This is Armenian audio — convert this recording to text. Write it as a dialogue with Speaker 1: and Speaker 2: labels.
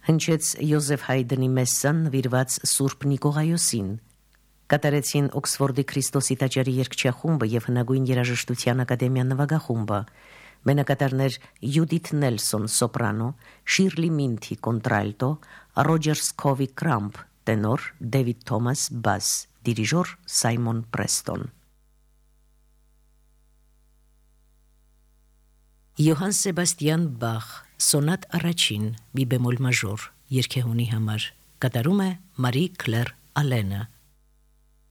Speaker 1: Հնչեց Յոզեֆ Հայդնի մեսսան նվիրված Սուրբ Նիկողայոսին։ Կատարեցին Օքսֆորդի Քրիստոսի տաճարի երգչախումբը եւ հնագույն երաժշտության ակադեմիան նվագախումբը։ Մենակատարներ Յուդիթ Նելսոն սոպրանո, Շիրլի Մինթի կոնտրալտո, Ռոջեր Սքովի կրամփ տենոր, Դեվիդ Թոմաս բաս, դիրիժոր Սայմոն Պրեստոն։ Յոհան Սեբաստիան Բախ Սոնատ առաջին մի բեմոլ մաժոր երգեհոնի համար կատարում է Մարի Կլեր Ալենը։